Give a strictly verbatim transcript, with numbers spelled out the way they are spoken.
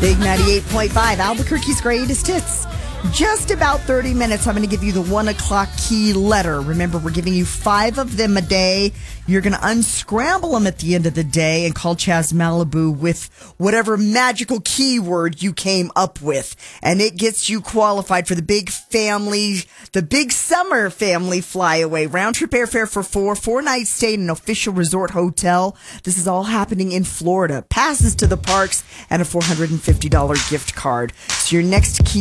Big ninety-eight point five, Albuquerque's greatest hits. Just about thirty minutes, I'm going to give you the one o'clock key letter. Remember, we're giving you five of them a day. You're going to unscramble them at the end of the day and call Chaz Malibu with whatever magical keyword you came up with. And it gets you qualified for the big family, the big summer family flyaway. Round trip airfare for four, four nights stay in an official resort hotel. This is all happening in Florida. Passes to the parks and a four hundred fifty dollars gift card. So your next key